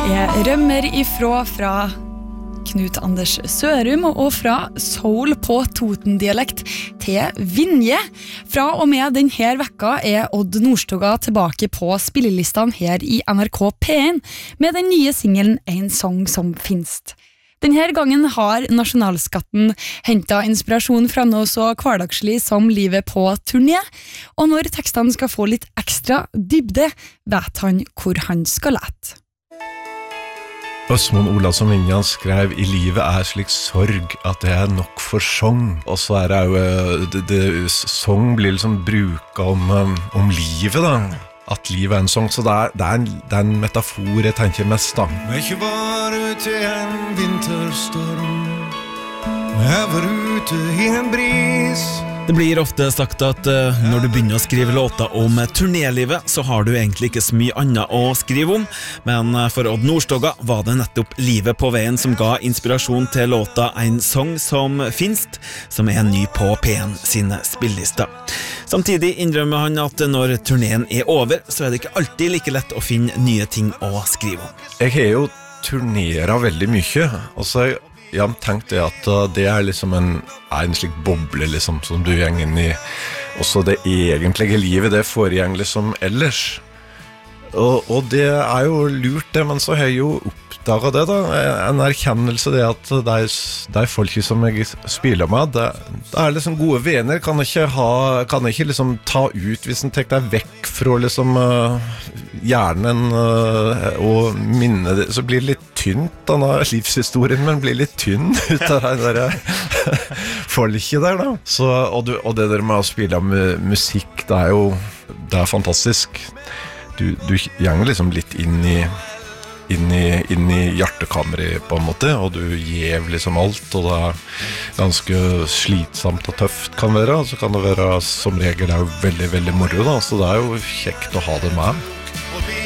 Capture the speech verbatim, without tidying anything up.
Jeg rømmer ifra fra Knut Anders Sørum og fra soul på Toten-dialekt til Vinje. Fra og med denne vekka er Odd Nordstoga tilbake på spillelistene her i N R K P én med den nye singelen «En sang som finst». Denne gangen har Nasjonalskatten hentet inspirasjon fra noe så hverdagslig som livet på turné, og når tekstene skal få litt ekstra dybde, vet han hvor han skal lete. Øsmund Olavsson Vinjan skrev «I livet er slik sorg at det er nok for sång». Og så er det jo, det, det, sång blir liksom bruket om, om livet da. At livet er en sång, så det er, det er, en, det er en metafor jeg tenker mest da. Ikke var ute i en vinterstorm, jeg var ute i en bris. Det blir ofte sagt at uh, når du begynner å skrive låter om turnélivet, så har du egentlig ikke så mye annet å skrive om, men uh, for Odd Nordstoga var det nettopp livet på veien som ga inspirasjon til låta «En sang som finst», som er ny på P én sine spillelister. Samtidig innrømmer han at når turneen er over, så er det ikke alltid like lett å finne nye ting å skrive om. Jeg har jo turneret veldig mye, og så jeg har tenkt det at det er liksom en, er en slik boble liksom, som du gjenger inn i. Også det egentlige livet, det foregår liksom ellers. Og, og det er jo lurt det, men så har jeg jo oppdaget det da. En erkjennelse det at de, de folket som jeg spiller med, det, det er liksom gode venner, kan ikke, ha, kan ikke liksom ta ut hvis en tek deg vekk fra liksom uh, hjernen uh, og minne det, så blir det litt tynt, denne livshistorien, men blir litt tynn ut av det der folket der da. Så, og, du, og det der med å spille med musikk, det er jo det er fantastisk. Du, du gjenger liksom litt inn i, inn i, inn i hjertekammeret på en måte, og du gjev liksom alt, og det er ganske slitsomt og tøft kan være, og så kan det være som regel det er jo veldig, veldig moro da, så det er jo kjekt å ha det med.